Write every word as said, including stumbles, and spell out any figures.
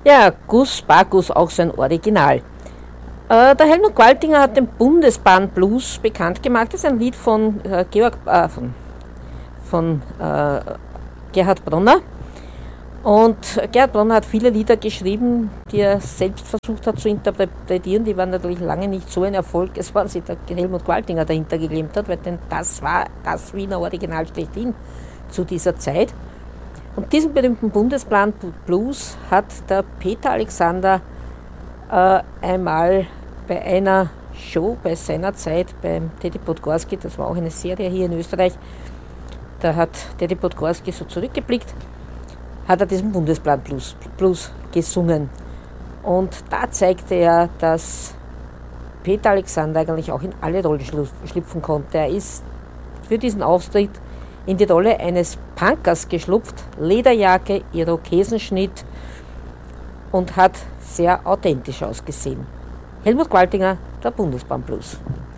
Ja, Gus Bagus, auch sein Original. Äh, der Helmut Qualtinger hat den Bundesbahn-Blues bekannt gemacht. Das ist ein Lied von, äh, Georg, äh, von, von äh, Gerhard Bronner. Und Gerhard Bronner hat viele Lieder geschrieben, die er selbst versucht hat zu interpretieren. Die waren natürlich lange nicht so ein Erfolg, es war sich der Helmut Qualtinger dahinter geklemmt hat, weil denn das war das Wiener Original schlechthin zu dieser Zeit. Und diesen berühmten Bundesplan Blues hat der Peter Alexander äh, einmal bei einer Show bei seiner Zeit beim Teddy Podgorski, das war auch eine Serie hier in Österreich, da hat Teddy Podgorski so zurückgeblickt, hat er diesen Bundesplan Blues, Blues gesungen. Und da zeigte er, dass Peter Alexander eigentlich auch in alle Rollen schlüpfen konnte. Er ist für diesen Auftritt in die Rolle eines Punkers geschlupft, Lederjacke, Irokesenschnitt und hat sehr authentisch ausgesehen. Helmut Qualtinger, der Bundesbahn Blues.